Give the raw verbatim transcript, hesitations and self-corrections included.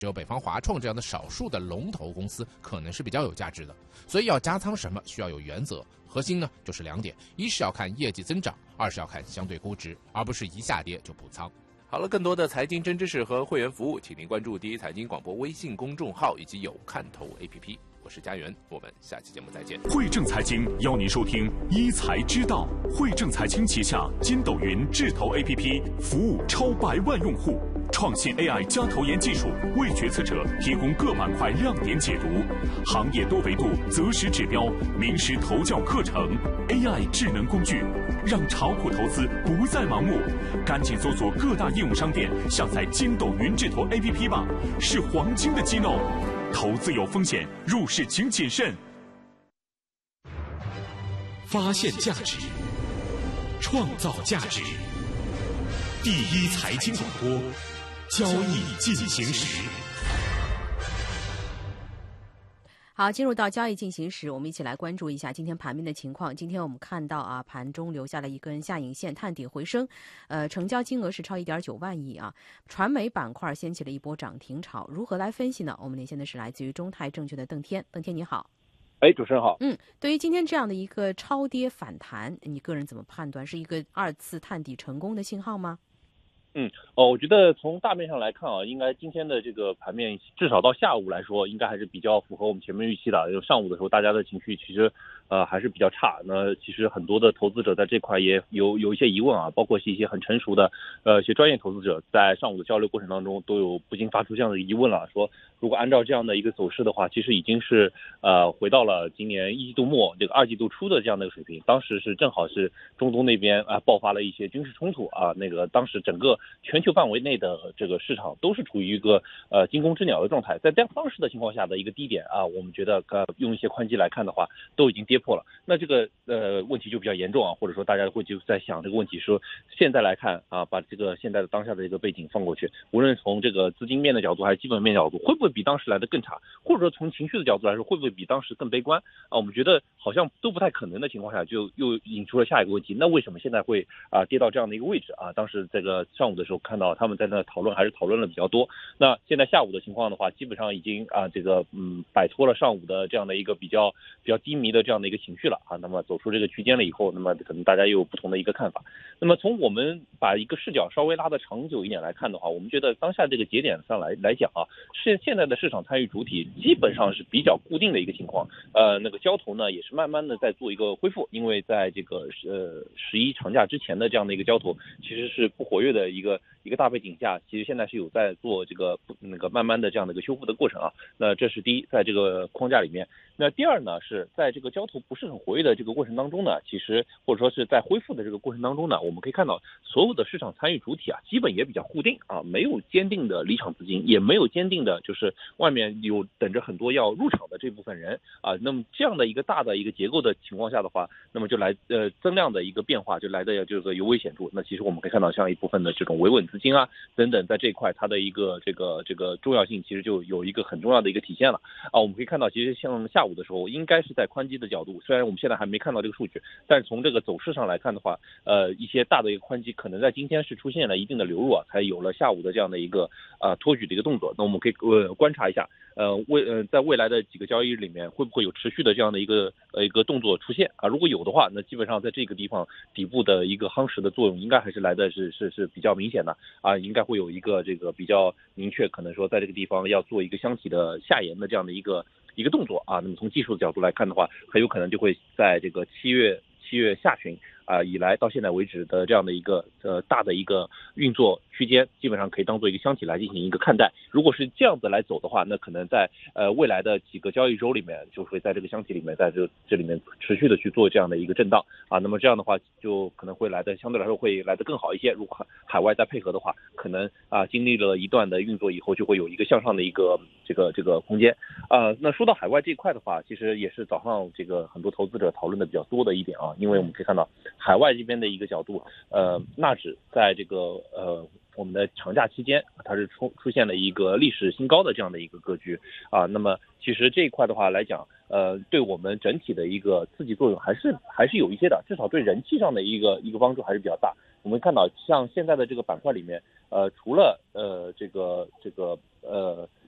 只有北方华创这样的少数的龙头公司可能是比较有价值的。所以要加仓什么需要有原则，核心呢就是两点：一是要看业绩增长，二是要看相对估值，而不是一下跌就补仓。好了，更多的财经真知识和会员服务，请您关注第一财经广播微信公众号以及有看头 A P P。我是家园，我们下期节目再见。 汇正财经邀您收听一财之道。汇正财经旗下筋斗云智投 A P P 服务超百万用户，创新 A I 加投研技术为决策者提供各板块亮点解读，行业多维度择时指标，名师投教课程 ，A I 智能工具，让炒股投资不再盲目。赶紧搜索各大应用商店，下载筋斗云智投 A P P 吧，是黄金的机弄。投资有风险，入市请谨慎。发现价值，创造价值。第一财经广播，交易进行时。 好，进入到交易进行时，我们一起来关注一下今天盘面的情况。今天我们看到啊，盘中留下了一根下影线，探底回升，呃，成交金额是超 一点九万亿啊。传媒板块掀起了一波涨停潮，如何来分析呢？我们连线的是来自于中泰证券的邓天，邓天你好。 哎，主持人好。 嗯，对于今天这样的一个超跌反弹，你个人怎么判断？是一个二次探底成功的信号吗？ 嗯，哦，我觉得从大面上来看啊，应该今天的这个盘面至少到下午来说，应该还是比较符合我们前面预期的。因为上午的时候，大家的情绪其实呃还是比较差。那其实很多的投资者在这块也有有一些疑问啊，包括是一些很成熟的呃一些专业投资者，在上午的交流过程当中，都有不禁发出这样的疑问了，说如果按照这样的一个走势的话，其实已经是呃回到了今年一季度末这个二季度初的这样的一个水平。当时是正好是中东那边啊、呃、爆发了一些军事冲突啊，那个当时整个全球范围内的这个市场都是处于一个呃惊弓之鸟的状态，在当时的情况下的一个低点啊，我们觉得呃用一些宽基来看的话，都已经跌破了。那这个呃问题就比较严重啊，或者说大家会就在想这个问题，说现在来看啊，把这个现在的当下的一个背景放过去，无论从这个资金面的角度还是基本面角度，会不会比当时来的更差？或者说从情绪的角度来说，会不会比当时更悲观啊？我们觉得好像都不太可能的情况下，就又引出了下一个问题，那为什么现在会啊跌到这样的一个位置啊？当时这个上午的时候看到他们在那讨论，还是讨论了比较多。那现在下午的情况的话，基本上已经啊这个嗯摆脱了上午的这样的一个比较比较低迷的这样的一个情绪了啊。那么走出这个区间了以后，那么可能大家又有不同的一个看法。那么从我们把一个视角稍微拉得长久一点来看的话，我们觉得当下这个节点上来来讲啊，是现在的市场参与主体基本上是比较固定的一个情况。呃，那个交投呢也是慢慢的在做一个恢复，因为在这个呃十一长假之前的这样的一个交投其实是不活跃的一个一个大背景下，其实现在是有在做这个那个慢慢的这样的一个修复的过程啊。那这是第一，在这个框架里面。那第二呢，是在这个交投不是很活跃的这个过程当中呢，其实或者说是在恢复的这个过程当中呢，我们可以看到所有的市场参与主体啊，基本也比较固定啊，没有坚定的离场资金，也没有坚定的就是外面有等着很多要入场的这部分人啊。那么这样的一个大的一个结构的情况下的话，那么就来呃增量的一个变化就来的这个尤为显著。那其实我们可以看到，像一部分的这种维稳资金啊等等，在这一块它的一个这个这个重要性，其实就有一个很重要的一个体现了啊。我们可以看到，其实像下午的时候，应该是在宽基的角度，虽然我们现在还没看到这个数据，但是从这个走势上来看的话，呃，一些大的一个宽基可能在今天是出现了一定的流入啊，才有了下午的这样的一个啊、呃、托举的一个动作。那我们可以呃观察一下，呃未呃在未来的几个交易日里面，会不会有持续的这样的一个呃一个动作出现啊？如果有的话，那基本上在这个地方底部的一个夯实的作用，应该还是来的是是是比较明显的啊，应该会有一个这个比较明确，可能说在这个地方要做一个箱体的下沿的这样的一个一个动作啊。那么从技术的角度来看的话，很有可能就会在这个七月七月下旬啊、呃、以来到现在为止的这样的一个呃大的一个运作区间，基本上可以当做一个箱体来进行一个看待。如果是这样子来走的话，那可能在呃未来的几个交易周里面，就会在这个箱体里面，在这这里面持续的去做这样的一个震荡啊。那么这样的话，就可能会来的相对来说会来的更好一些。如果海外再配合的话，可能啊经历了一段的运作以后，就会有一个向上的一个这个这个空间啊。那说到海外这一块的话，其实也是早上这个很多投资者讨论的比较多的一点啊，因为我们可以看到海外这边的一个角度，呃，纳指在这个呃我们的长假期间，它是出出现了一个历史新高的这样的一个格局啊。那么其实这一块的话来讲，呃，对我们整体的一个刺激作用还是还是有一些的，至少对人气上的一个一个帮助还是比较大。我们看到像现在的这个板块里面，呃，除了呃这个这个呃